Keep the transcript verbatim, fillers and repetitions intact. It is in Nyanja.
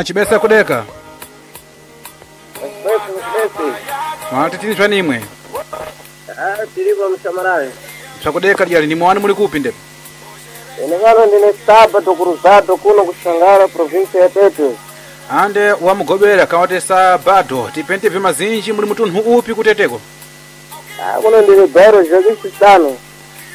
Mwachibesa kudeka. Basi basi. Mwatitinishwa nimwe. Ah, tiripo mshamarawe. Chakudeka lyali ni mwani muli kupi ndepo? Inegano ndine Sabato Cruzado kuno kushangara province ya Tete. Ande wa mugobera kawate Sabato tipente vima zinji muli mutunhu upi kuteteko? Ah, kuno ndine Bairo Jagisi tano.